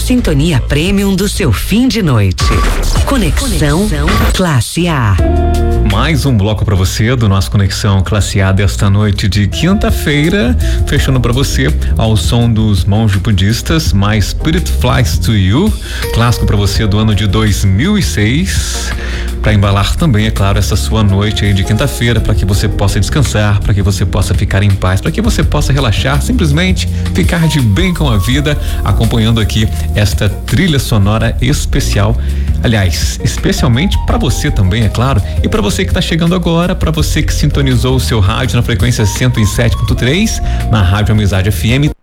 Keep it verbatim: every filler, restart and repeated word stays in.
sintonia premium do seu fim de noite. Conexão, Conexão Classe A. Mais um bloco para você do nosso Conexão Classe A desta noite de quinta-feira, fechando para você ao som dos monges budistas, My Spirit Flies to You, clássico para você do ano de dois mil e seis, para embalar também, é claro, essa sua noite aí de quinta-feira, para que você possa descansar, para que você possa ficar em paz, para que você possa relaxar, simplesmente ficar de bem com a vida, acompanhando aqui esta trilha sonora especial. Aliás, especialmente para você também, é claro, e para você que está chegando agora, para você que sintonizou o seu rádio na frequência cento e sete ponto três, na Rádio Amizade F M,